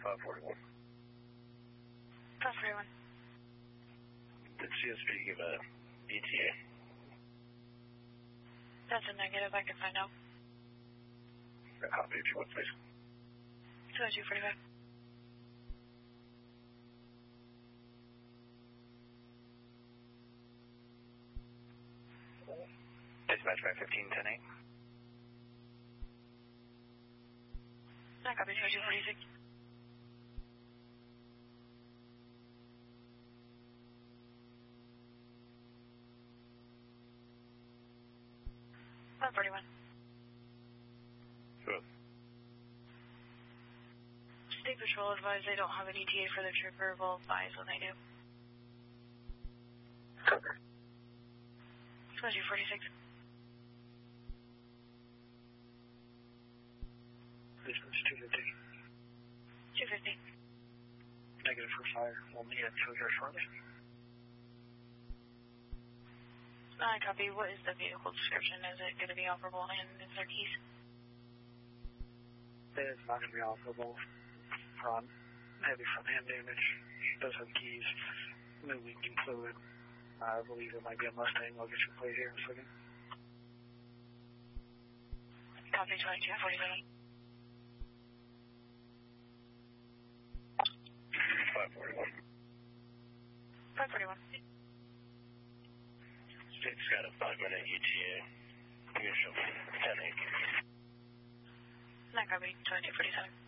541. 541. Did CSP give a ETA? That's a negative, I can find out. A copy if you would, please. 20245. Dispatch by 1510-8. I copy 20246. About 41. Good. State Patrol advised they don't have an ETA for the trooper. We'll advise when they do. Cover. 246. Dispatch 250. 250. Negative for fire. We'll meet at 2 here shortly. I copy. What is the vehicle description? Is it going to be operable and is there keys? It's not going to be operable. Front. Heavy front end damage. It does have keys. No leaking fluid. I believe it might be a Mustang. I'll get your plate here in a second. Copy 2247. 541. 541. State's got a 5-minute ETA. You can show me 10-8. I copy 2247.